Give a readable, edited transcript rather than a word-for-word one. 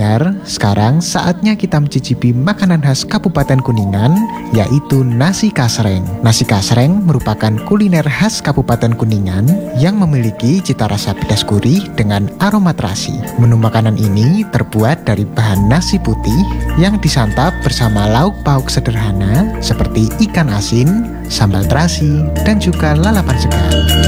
pendengar, sekarang saatnya kita mencicipi makanan khas Kabupaten Kuningan, yaitu nasi kasreng. Nasi kasreng merupakan kuliner khas Kabupaten Kuningan yang memiliki cita rasa pedas gurih dengan aroma terasi. Menu makanan ini terbuat dari bahan nasi putih yang disantap bersama lauk pauk sederhana seperti ikan asin, sambal terasi, dan juga lalapan segar.